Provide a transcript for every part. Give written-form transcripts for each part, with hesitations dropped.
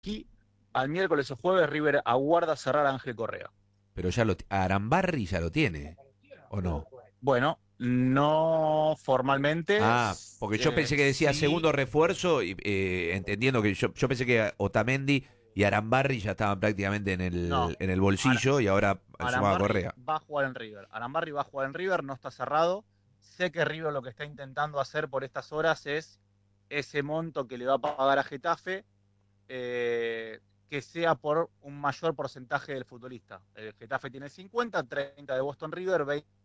aquí al miércoles o jueves River aguarda cerrar a Ángel Correa. Pero ya Arambarri ya lo tiene, ¿o no? Bueno, no formalmente, Ah, porque yo pensé que decía sí, segundo refuerzo, y, entendiendo que yo pensé que Otamendi y Arambarri ya estaban prácticamente en no. el bolsillo y ahora sumaba Arambarri Correa. va a jugar en River. Arambarri va a jugar en River, no está cerrado. Sé que River lo que está intentando hacer por estas horas es ese monto que le va a pagar a Getafe, eh, que sea por un mayor porcentaje del futbolista. El Getafe tiene 50, 30 de Boston River,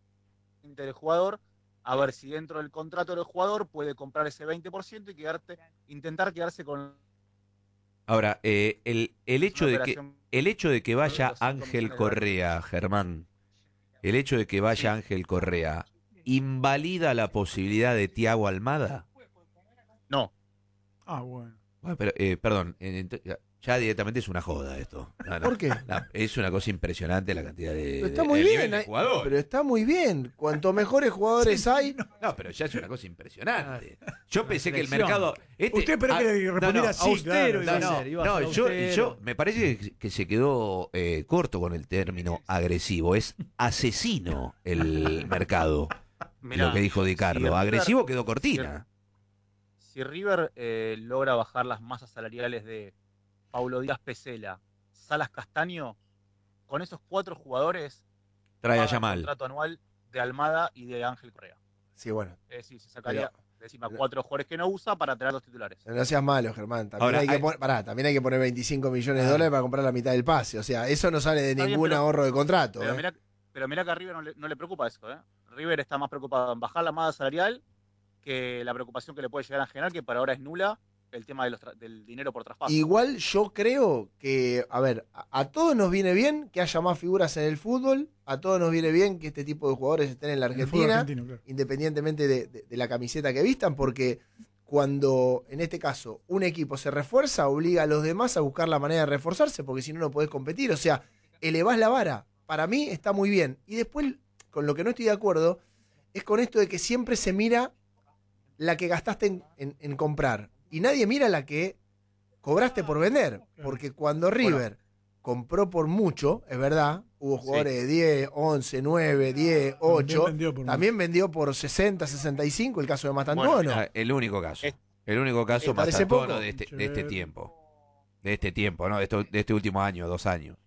20 del jugador. A ver si dentro del contrato del jugador puede comprar ese 20% y intentar quedarse con Ahora, una operación el hecho de que de vaya los 5 Ángel millones de dólares. Correa, Germán, el hecho de que vaya Sí, Ángel Correa, ¿invalida la posibilidad de Tiago Almada? no. Ah, bueno. Bueno, pero, perdón, ya directamente es una joda esto. No, no, ¿Por qué? no, es una cosa impresionante la cantidad Pero está muy el nivel bien, de jugador. pero está muy bien. Cuanto mejores jugadores hay, No, pero ya es una cosa impresionante. Yo pensé que el Reflexión. mercado. Usted esperó que le respondiera así, austero, claro. No, iba a no, ser austero. yo me parece que se quedó corto con el término agresivo. Es asesino el mercado. Lo Mirá, que dijo Di si Carlo. River, Agresivo quedó si, cortina. si River logra bajar las masas salariales de Paulo Díaz Pesela, Salas Castaño, con esos 4 jugadores Trae a paga el Yamal. contrato anual de Almada y de Ángel Correa. sí, bueno, Es decir, se sacaría pero de encima 4 jugadores que no usa para traer los titulares. no seas malo, Germán. También Ahora, hay que poner, también hay que poner 25 millones de dólares para comprar la mitad del pase. O sea, eso no sale de Está bien, ningún ahorro de contrato. pero mirá, pero mirá que a River no le preocupa eso. River está más preocupado en bajar la masa salarial que la preocupación que le puede llegar a generar, que para ahora es nula, el tema del dinero por traspaso. Igual yo creo que, a ver, a todos nos viene bien que haya más figuras en el fútbol, a todos nos viene bien que este tipo de jugadores estén en la En el fútbol Argentina, argentino, claro. independientemente de la camiseta que vistan, porque cuando, en este caso, un equipo se refuerza, obliga a los demás a buscar la manera de reforzarse, porque si no, no podés competir. O sea, elevás la vara. Para mí está muy bien. Y después, con lo que no estoy de acuerdo, es con esto de que siempre se mira la que gastaste en comprar. Y nadie mira la que cobraste por vender. Porque cuando River compró por mucho, es verdad, hubo jugadores de 10, 11, 9, 10, 8. También vendió por 60, 65, el caso de Mastantuono. Bueno, el único caso. El único ¿te caso parece Mastantuono poco? de este tiempo. De este tiempo, ¿no? De este último año, 2 años.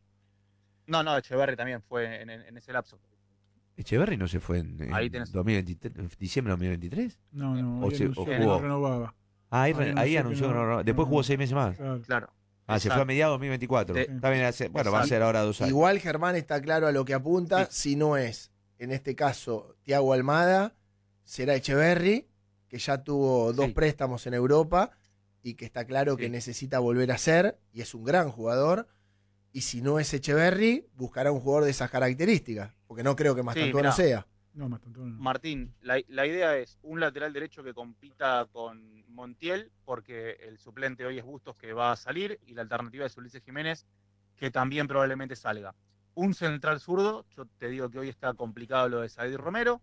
No, Echeverri también fue en ese lapso. Echeverry no se fue Ahí en tenés. 2023, diciembre de 2023. No, O ahí se- anunció o que jugó. no renovaba. Ahí anunció que no. Después jugó 6 meses más. Claro. Claro. Se fue a mediados de 2024. De- Está bien, bueno, va a ser ahora 2 años. Igual Germán está claro a lo que apunta, Sí. si no es, en este caso, Thiago Almada, será Echeverry, que ya tuvo 2 Sí. préstamos en Europa y que está claro Sí. que necesita volver a ser, y es un gran jugador. Y si no es Echeverry, buscará un jugador de esas características, porque no creo que Mastantuono mirá. sea. No, Mastantuono no. Martín, la idea es un lateral derecho que compita con Montiel, porque el suplente hoy es Bustos, que va a salir, y la alternativa es Ulises Jiménez, que también probablemente salga. Un central zurdo, yo te digo que hoy está complicado lo de Said Romero.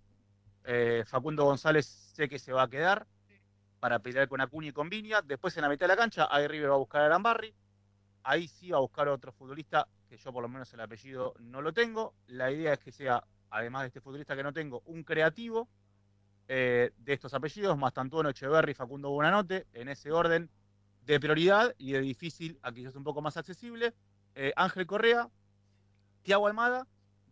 Facundo González sé que se va a quedar para pelear con Acuña y con Viña. Después en la mitad de la cancha, ahí River va a buscar a Arambarri. Ahí sí va a buscar otro futbolista, que yo por lo menos el apellido no lo tengo. La idea es que sea, además de este futbolista que no tengo, un creativo de estos apellidos, Mastantuono, Echeverri, Facundo Buenanote, en ese orden de prioridad y de difícil a quizás un poco más accesible. Ángel Correa, Thiago Almada,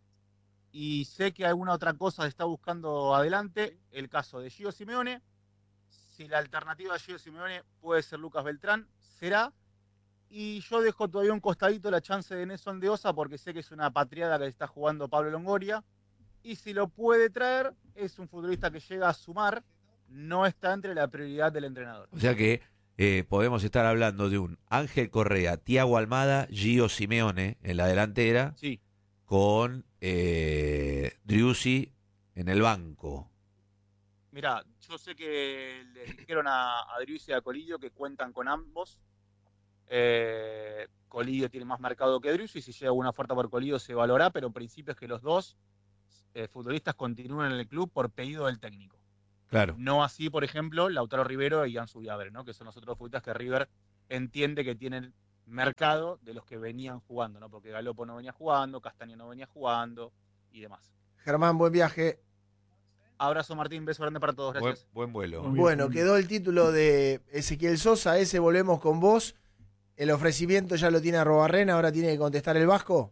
y sé que alguna otra cosa se está buscando adelante, el caso de Gio Simeone. Si la alternativa de Gio Simeone puede ser Lucas Beltrán, será. Y yo dejo todavía un costadito la chance de Nelson de Osa, porque sé que es una patriada que está jugando Pablo Longoria. Y si lo puede traer, es un futbolista que llega a sumar, no está entre la prioridad del entrenador. O sea que podemos estar hablando de un Ángel Correa, Tiago Almada, Gio Simeone en la delantera, Sí, con Driussi en el banco. mirá, yo sé que le dijeron a Driussi y a Colillo que cuentan con ambos. Colillo tiene más mercado que Driussi, si llega alguna oferta por Colillo se valorará, pero en principio es que los dos futbolistas continúen en el club por pedido del técnico. Claro. No así, por ejemplo, Lautaro Rivero y Ansu Viabre, ¿no? Que son los otros futbolistas que River entiende que tienen mercado de los que venían jugando, ¿no? Porque Galopo no venía jugando, Castaño no venía jugando y demás. Germán, buen viaje. Abrazo, Martín, beso grande para todos, gracias. Buen vuelo. Bueno, quedó el título de Ezequiel Sosa, ese volvemos con vos. El ofrecimiento ya lo tiene Arrobarrena, ahora tiene que contestar el Vasco.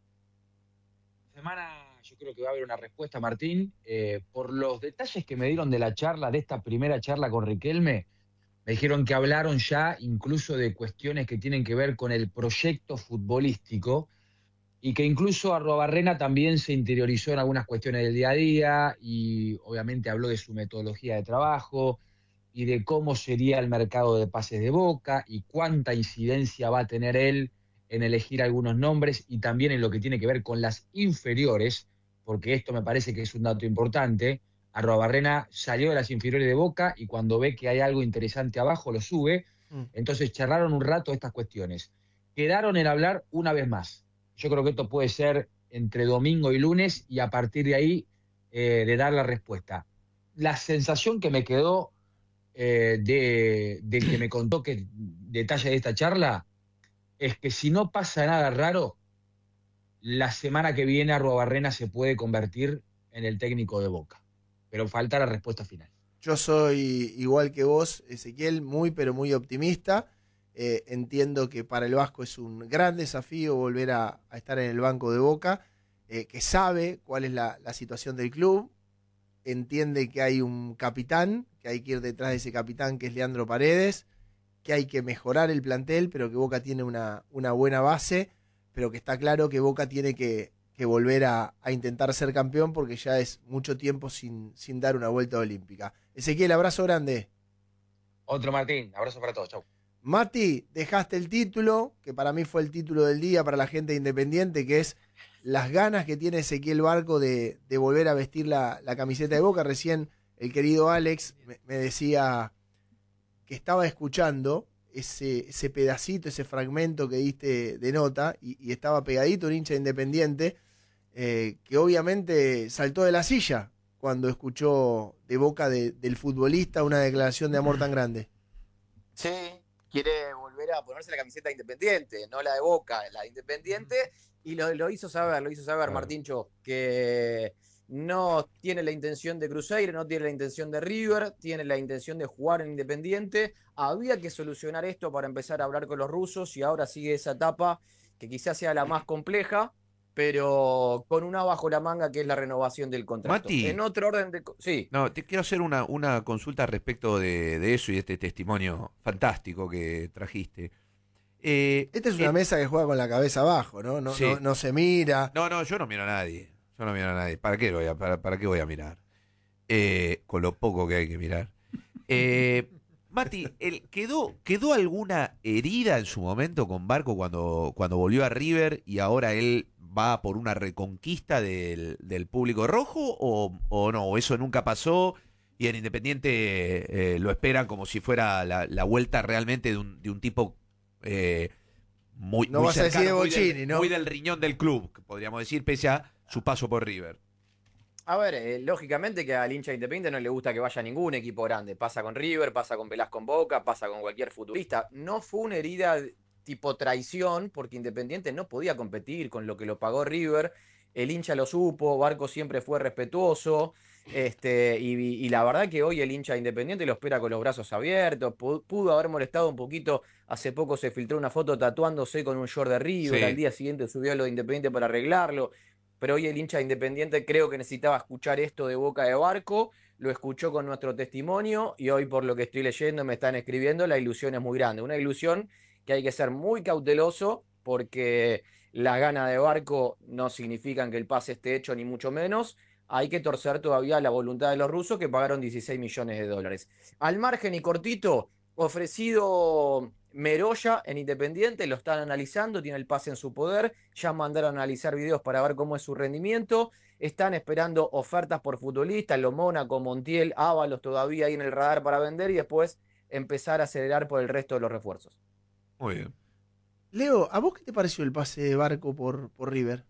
Semana yo creo que va a haber una respuesta, Martín. Por los detalles que me dieron de la charla, de esta primera charla con Riquelme, me dijeron que hablaron ya incluso de cuestiones que tienen que ver con el proyecto futbolístico y que incluso Arrobarrena también se interiorizó en algunas cuestiones del día a día y obviamente habló de su metodología de trabajo y de cómo sería el mercado de pases de Boca y cuánta incidencia va a tener él en elegir algunos nombres y también en lo que tiene que ver con las inferiores, porque esto me parece que es un dato importante. Arrobarrena salió de las inferiores de Boca y cuando ve que hay algo interesante abajo lo sube. Entonces charlaron un rato estas cuestiones. Quedaron en hablar una vez más. Yo creo que esto puede ser entre domingo y lunes y a partir de ahí de dar la respuesta. La sensación que me quedó del que me contó que detalle de esta charla es que si no pasa nada raro, la semana que viene Arrobarrena se puede convertir en el técnico de Boca. Pero falta la respuesta final. Yo soy igual que vos, Ezequiel, muy pero muy optimista. Entiendo que para el Vasco es un gran desafío volver a estar en el banco de Boca, que sabe cuál es la situación del club, entiende que hay un capitán, que hay que ir detrás de ese capitán que es Leandro Paredes, que hay que mejorar el plantel, pero que Boca tiene una buena base, pero que está claro que Boca tiene que volver a intentar ser campeón porque ya es mucho tiempo sin dar una vuelta olímpica. Ezequiel, abrazo grande. Otro Martín, abrazo para todos, chau. Mati, dejaste el título, que para mí fue el título del día para la gente de Independiente, que es las ganas que tiene Ezequiel Barco de volver a vestir la camiseta de Boca. Recién el querido Alex me decía que estaba escuchando ese pedacito, ese fragmento que diste de nota, y estaba pegadito un hincha de Independiente, que obviamente saltó de la silla cuando escuchó de boca del futbolista una declaración de amor tan grande. Sí, quiere volver a ponerse la camiseta de Independiente, no la de Boca, la de Independiente, y lo hizo saber, Martíncho, que no tiene la intención de Cruzeiro, no tiene la intención de River, tiene la intención de jugar en Independiente. Había que solucionar esto para empezar a hablar con los rusos y ahora sigue esa etapa que quizás sea la más compleja, pero con una bajo la manga que es la renovación del contrato. Mati, en otro orden de... Sí. No, te quiero hacer una consulta respecto de eso y de este testimonio fantástico que trajiste. Esta es una mesa que juega con la cabeza abajo, ¿no? Sí. No se mira. No, yo no miro a nadie. ¿Para qué voy a mirar? Con lo poco que hay que mirar. Mati, ¿quedó alguna herida en su momento con Barco cuando volvió a River y ahora él va por una reconquista del público rojo o no? ¿O eso nunca pasó y en Independiente lo esperan como si fuera la vuelta realmente de un tipo muy, no muy vas cercano, a decir de Bocchini, ¿no? Muy del riñón del club, podríamos decir, pese a su paso por River? A ver, lógicamente que al hincha Independiente no le gusta que vaya ningún equipo grande. Pasa con River, pasa con Velasco en Boca, pasa con cualquier futbolista. No fue una herida tipo traición, porque Independiente no podía competir con lo que lo pagó River. El hincha lo supo, Barco siempre fue respetuoso. Y la verdad que hoy el hincha Independiente lo espera con los brazos abiertos. Pudo haber molestado un poquito. Hace poco se filtró una foto tatuándose con un short de River. Sí. Al día siguiente subió a lo de Independiente para arreglarlo. Pero hoy el hincha Independiente creo que necesitaba escuchar esto de boca de Barco, lo escuchó con nuestro testimonio y hoy por lo que estoy leyendo me están escribiendo, la ilusión es muy grande, una ilusión que hay que ser muy cauteloso porque las ganas de Barco no significan que el pase esté hecho ni mucho menos, hay que torcer todavía la voluntad de los rusos que pagaron 16 millones de dólares. Al margen y cortito, ofrecido Meroya en Independiente, lo están analizando, tiene el pase en su poder, ya mandaron a analizar videos para ver cómo es su rendimiento, están esperando ofertas por futbolistas, lo Mónaco, Montiel, Ábalos todavía ahí en el radar para vender y después empezar a acelerar por el resto de los refuerzos. Muy bien. Leo, ¿a vos qué te pareció el pase de Barco por River?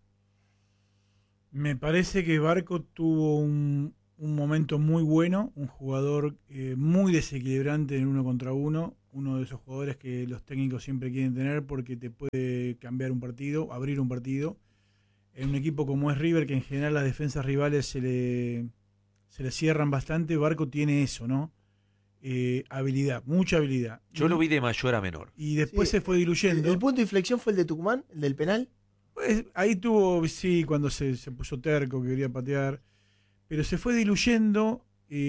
Me parece que Barco tuvo un momento muy bueno, un jugador muy desequilibrante en 1 contra 1, uno de esos jugadores que los técnicos siempre quieren tener porque te puede cambiar un partido, abrir un partido. En un equipo como es River, que en general las defensas rivales se le cierran bastante, Barco tiene eso, ¿no? Habilidad, mucha habilidad. Yo lo vi de mayor a menor. Y después se fue diluyendo. ¿El punto de inflexión fue el de Tucumán, el del penal? Pues, ahí tuvo, sí, cuando se puso terco, que quería patear, pero se fue diluyendo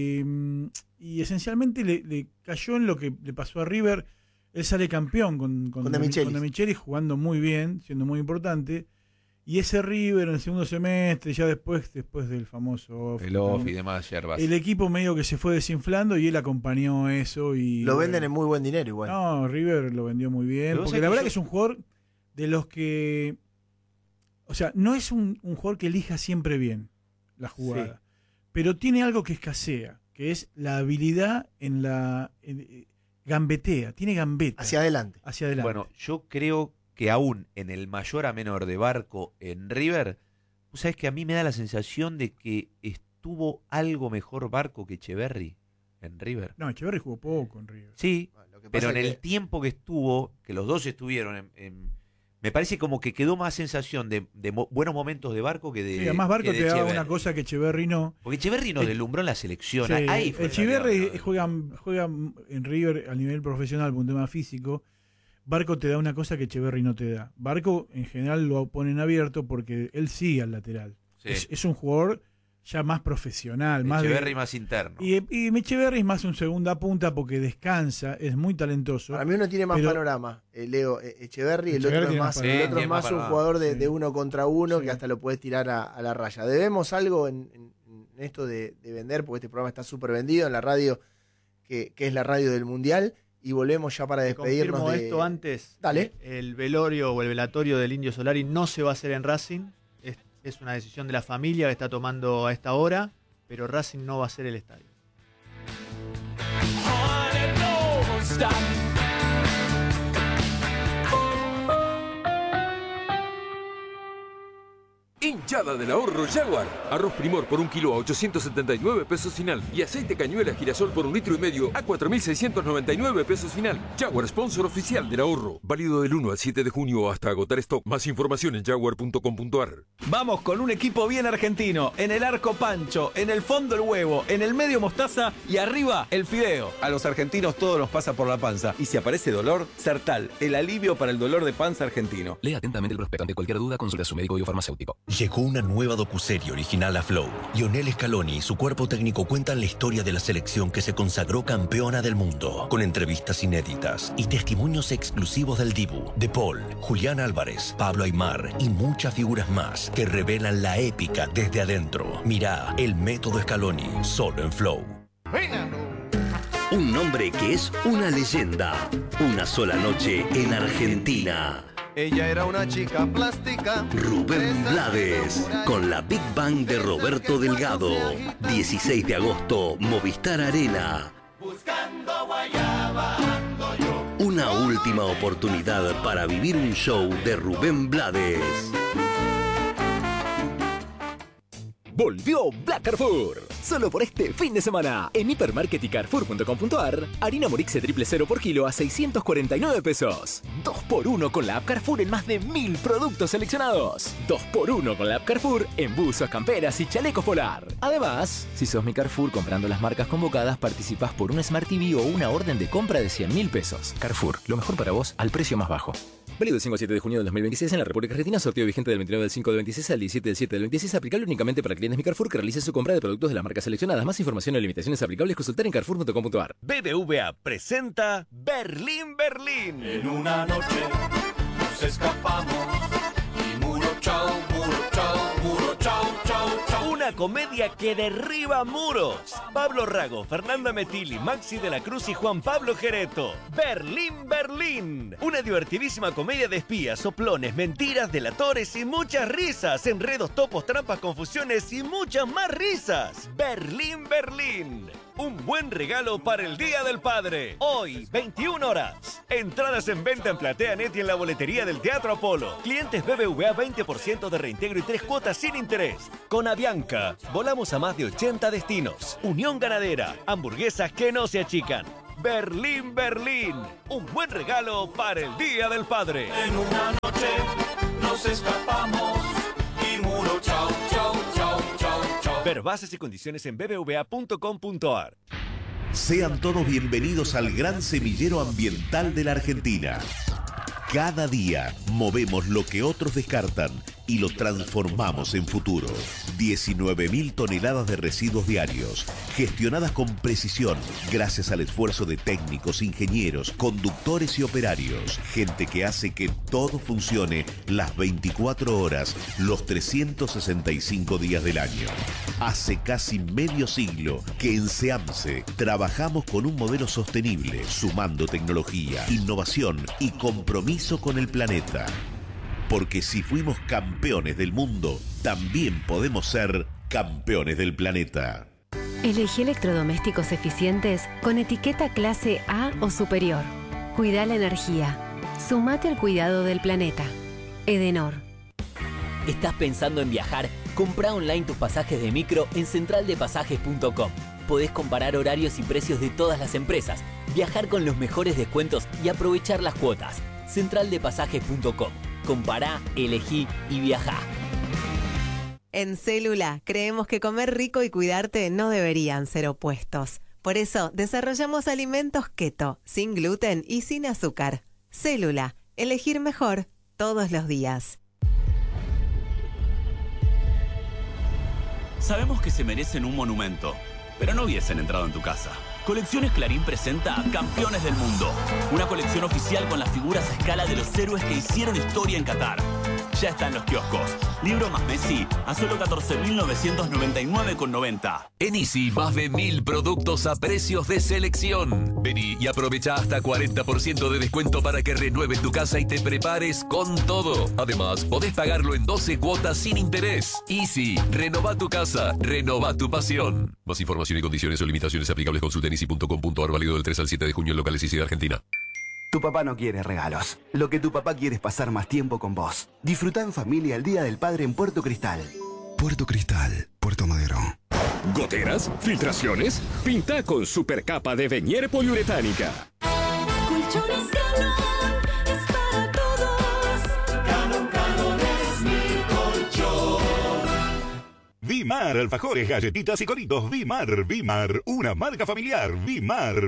y esencialmente le cayó en lo que le pasó a River. Él sale campeón con De Michelis. De Michelis, jugando muy bien, siendo muy importante. Y ese River en el segundo semestre, ya después del famoso El off y demás yerbas. el equipo medio que se fue desinflando y él acompañó eso. Y Lo venden en muy buen dinero igual. No, River lo vendió muy bien. Pero vos Porque sabés la que verdad yo- que es un jugador de los que... O sea, no es un jugador que elija siempre bien la jugada. Pero tiene algo que escasea, que es la habilidad en la... gambetea, tiene gambeta. Hacia adelante. Hacia adelante. Bueno, yo creo que aún en el mayor a menor de Barco en River, vos sabés que a mí me da la sensación de que estuvo algo mejor Barco que Echeverri en River. No, Echeverri jugó poco en River. Sí, Lo que pasa pero en es el tiempo que estuvo, que los dos estuvieron me parece como que quedó más sensación de buenos momentos de Barco que de Sí, además Barco que de te daba Echeverri. una cosa que Echeverri no. Porque Echeverri nos deslumbró en la selección. Sí, Ahí fue Echeverri juega en River a nivel profesional por un tema físico. Barco te da una cosa que Echeverri no te da. Barco en general lo ponen abierto porque él sigue al lateral. Sí. Es un jugador ya más profesional. Más Echeverri más interno. Y Echeverri es más un segunda punta porque descansa, es muy talentoso. Para mí uno tiene más Pero- panorama, Leo Echeverri, el Echeverri otro es tiene más, más panorama. el otro es Sí, más tiene un más jugador panorama. de uno contra uno Sí. que hasta lo puedes tirar a la raya. Debemos algo en esto de vender, porque este programa está súper vendido en la radio, que es la radio del Mundial, y volvemos ya para despedirnos Confirmo de... esto antes. Dale. El velorio o el velatorio del Indio Solari no se va a hacer en Racing. Es una decisión de la familia que está tomando a esta hora, pero Racing no va a ser el estadio. Hinchada del ahorro Jaguar. Arroz Primor por 1 kilo a 879 pesos final. Y aceite cañuela girasol por 1,5 litros a 4.699 pesos final. Jaguar, sponsor oficial del ahorro. Válido del 1 al 7 de junio hasta agotar stock. Más información en jaguar.com.ar. Vamos con un equipo bien argentino. En el arco Pancho, en el fondo el huevo, en el medio mostaza y arriba el fideo. A los argentinos todo nos pasa por la panza. Y si aparece dolor, Sertal, el alivio para el dolor de panza argentino. Lea atentamente el prospecto. Ante cualquier duda, consulta a su médico o farmacéutico. Llegó una nueva docuserie original a Flow. Lionel Scaloni y su cuerpo técnico cuentan la historia de la selección que se consagró campeona del mundo, con entrevistas inéditas y testimonios exclusivos del Dibu, De Paul, Julián Álvarez, Pablo Aimar y muchas figuras más que revelan la épica desde adentro. Mirá El Método Scaloni, solo en Flow. Un nombre que es una leyenda. Una sola noche en Argentina. Ella era una chica plástica. Rubén Blades, con la Big Bang de Roberto Delgado. 16 de agosto, Movistar Arena. Una última oportunidad para vivir un show de Rubén Blades. Volvió Black Carrefour. Solo por este fin de semana. En Hipermarket y Carrefour.com.ar, harina Morixe triple 0 por kilo a 649 pesos. 2x1 con la app Carrefour en más de 1000 productos seleccionados. 2x1 con la app Carrefour en buzos, camperas y chalecos polar. Además, si sos mi Carrefour comprando las marcas convocadas, participás por un Smart TV o una orden de compra de 100.000 pesos. Carrefour, lo mejor para vos al precio más bajo. Válido del 5 al 7 de junio del 2026 en la República Argentina. Sorteo vigente del 29 del 5 del 26 al 17 del 7 del 26. Aplicable únicamente para clientes Mi Carrefour que realicen su compra de productos de las marcas seleccionadas. Más información y limitaciones aplicables consultar en carrefour.com.ar. BBVA presenta Berlín, Berlín. En una noche nos escapamos y muro chau, muro chau, muro chau, chau, chau. Una comedia que derriba muros. Pablo Rago, Fernanda Metilli, Maxi de la Cruz y Juan Pablo Gereto. Berlín, Berlín. Una divertidísima comedia de espías, soplones, mentiras, delatores y muchas risas. Enredos, topos, trampas, confusiones y muchas más risas. Berlín, Berlín. Un buen regalo para el Día del Padre. Hoy, 21 horas. Entradas en venta en PlateaNet y en la boletería del Teatro Apolo. Clientes BBVA 20% de reintegro y 3 cuotas sin interés. Con Avianca, volamos a más de 80 destinos. Unión Ganadera, hamburguesas que no se achican. Berlín Berlín. Un buen regalo para el Día del Padre. En una noche nos escapamos y muro chau, chau, chau, chau, chau. Ver bases y condiciones en bbva.com.ar. Sean todos bienvenidos al gran semillero ambiental de la Argentina. Cada día movemos lo que otros descartan y lo transformamos en futuro. 19.000 toneladas de residuos diarios, gestionadas con precisión gracias al esfuerzo de técnicos, ingenieros, conductores y operarios. Gente que hace que todo funcione las 24 horas, los 365 días del año. Hace casi medio siglo que en SEAMSE trabajamos con un modelo sostenible, sumando tecnología, innovación y compromiso con el planeta. Porque si fuimos campeones del mundo, también podemos ser campeones del planeta. Elegí electrodomésticos eficientes con etiqueta clase A o superior. Cuida la energía. Sumate al cuidado del planeta. Edenor. ¿Estás pensando en viajar? Compra online tus pasajes de micro en centraldepasajes.com. Podés comparar horarios y precios de todas las empresas, viajar con los mejores descuentos y aprovechar las cuotas. Centraldepasajes.com. Compará, elegí y viajá. En Célula creemos que comer rico y cuidarte no deberían ser opuestos. Por eso desarrollamos alimentos keto, sin gluten y sin azúcar. Célula, elegir mejor todos los días. Sabemos que se merecen un monumento, pero no hubiesen entrado en tu casa. Colecciones Clarín presenta a Campeones del Mundo, una colección oficial con las figuras a escala de los héroes que hicieron historia en Qatar. Ya está en los kioscos. Libro más Messi a solo 14.999,90. En Easy, más de 1.000 productos a precios de selección. Vení y aprovecha hasta 40% de descuento para que renueves tu casa y te prepares con todo. Además, podés pagarlo en 12 cuotas sin interés. Easy, renova tu casa, renova tu pasión. Más información y condiciones o limitaciones aplicables consulta en easy.com.ar, válido del 3 al 7 de junio en locales Easy de Argentina. Tu papá no quiere regalos. Lo que tu papá quiere es pasar más tiempo con vos. Disfruta en familia el Día del Padre en Puerto Cristal. Puerto Cristal, Puerto Madero. ¿Goteras? ¿Filtraciones? Pinta con supercapa de Venier poliuretánica. Colchones Calón es para todos. Calón, Calón es mi colchón. Vimar, alfajores, galletitas y coritos. Vimar, una marca familiar. Vimar.